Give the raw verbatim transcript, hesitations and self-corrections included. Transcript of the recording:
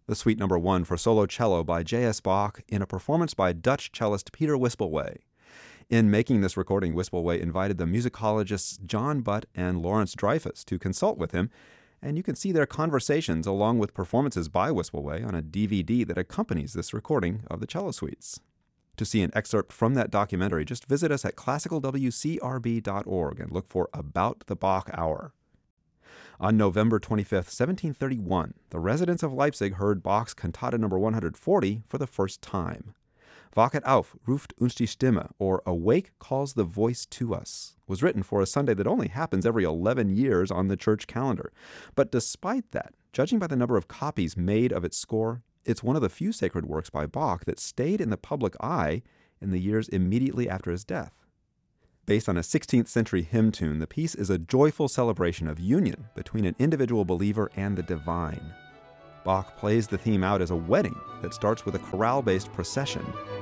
the Suite Number One for solo cello by J S. Bach in a performance by Dutch cellist Peter Wispelwey. In making this recording, Wispelwey invited the musicologists John Butt and Lawrence Dreyfus to consult with him, and you can see their conversations along with performances by Wispelwey on a D V D that accompanies this recording of the cello suites. To see an excerpt from that documentary, just visit us at classical w c r b dot org and look for About the Bach Hour. On November twenty-fifth, seventeen thirty-one, the residents of Leipzig heard Bach's Cantata number one hundred forty for the first time. Wachet auf, ruft uns die Stimme, or Awake calls the voice to us, was written for a Sunday that only happens every eleven years on the church calendar. But despite that, judging by the number of copies made of its score, it's one of the few sacred works by Bach that stayed in the public eye in the years immediately after his death. Based on a sixteenth century hymn tune, the piece is a joyful celebration of union between an individual believer and the divine. Bach plays the theme out as a wedding that starts with a chorale-based procession